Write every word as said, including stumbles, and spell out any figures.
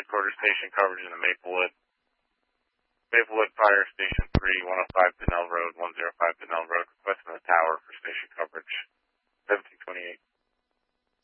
headquarters station coverage in the Maplewood. Maplewood Fire Station three, one oh five Pinnell Road, one oh five Pinnell Road, requesting the tower for station coverage. seventeen twenty-eight.